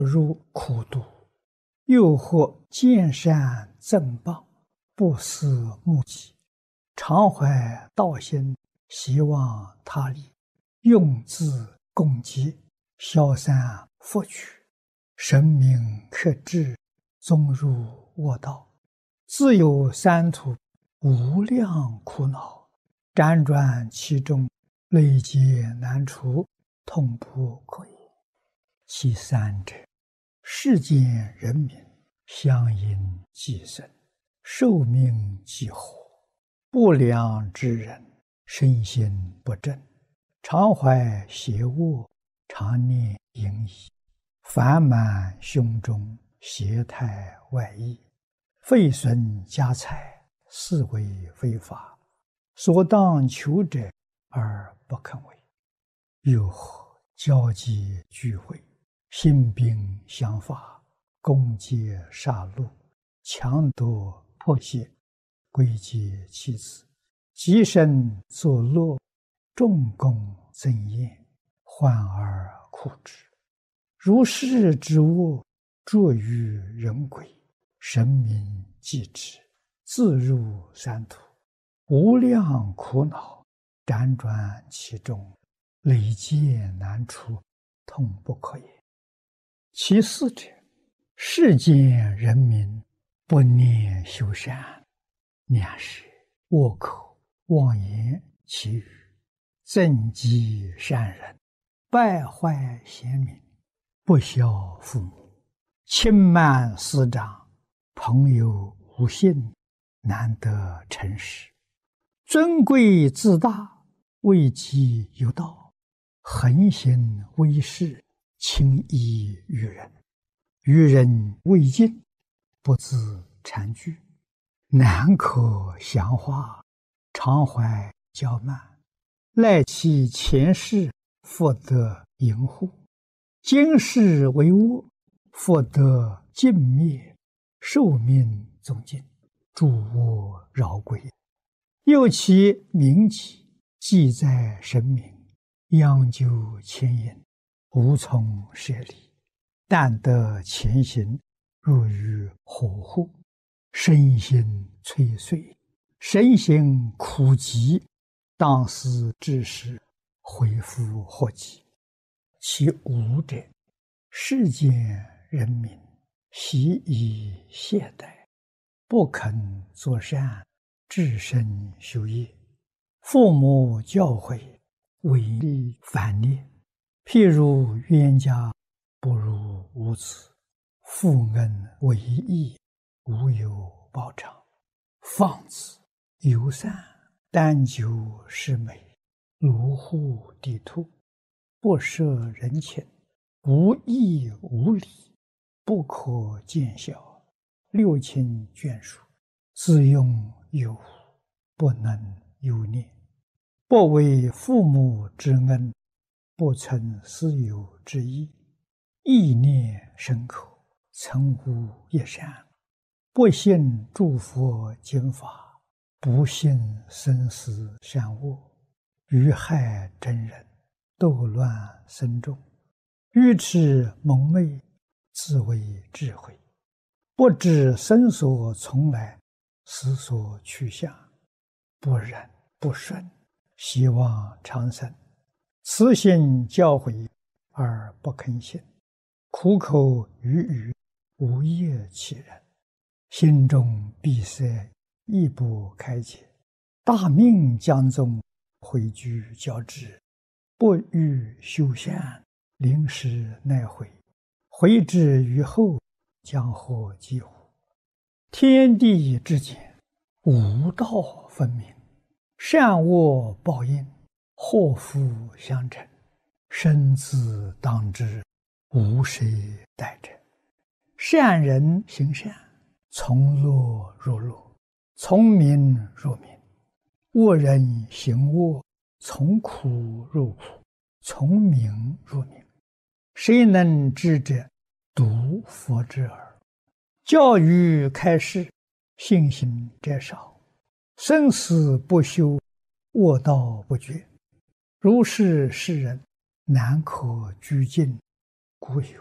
如苦毒，又或见善赠报，不思目己，常怀道心，希望他利，用自共济，消散福取，神明克制，纵入恶道，自有三途，无量苦恼，辗转其中，累劫难除，痛不可言。其三者，世间人民相因寄生，寿命几何，不良之人，身心不正，常怀邪恶，常念淫逸，烦满胸中，邪态外溢，废损家财，是为非法，所当求者而不肯为。又何交际聚会，兴兵相伐，攻劫杀戮，强夺迫胁，归结妻子，极身作乐，众功增宴，患而苦之。如是之恶，著于人鬼，神明继之，自入三途，无量苦恼，辗转其中，累劫难除，痛不可言。其四者，世间人民不念修善，两是恶口妄言绮语，增击善人，败坏贤民，不孝父母，轻慢师长，朋友无信，难得诚实，尊贵自大，位极有道，横行威势，轻易于人，于人未尽，不自惭惧，难可详化，常怀骄慢，赖其前世，复得淫护，今世为恶，复得尽灭，寿命终尽，诸恶扰归。又其名己，记在神明，央究牵引，无从舍离，但得前行，入于火户，身心摧碎，身心苦极，当思之时，恢复祸及。其五者，世间人民习以懈怠，不肯作善，至身修业，父母教诲，违逆反逆，譬如冤家不如无子，负恩为义，无有报偿，放肆游散，单求是美，卢护地兔，不摄人情，无义无礼，不可见效，六亲眷属，自用有无，不能有念，不为父母之恩，不存私有之意，意念深刻，曾无一善，不信诸佛经法，不信生死善恶，于害真人，斗乱僧众，愚痴蒙昧，自为智慧，不知生所从来，死所去向，不忍不顺，希望长生，慈心教诲而不肯信，苦口语语，无业其人，心中闭塞，亦不开解，大命将终，毁居交织，不欲修善，临时奈悔，悔之于后，将获几乎？天地之间，无道分明，善恶报应，祸福相承，生死当之，无谁代者。善人行善，从乐入乐，从名入名；恶人行恶，从苦入苦，从名入名。谁能知者？独佛之耳。教育开示，信心者少，生死不休，恶道不绝。如是世人，难可居尽，故有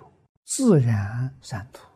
自然三途。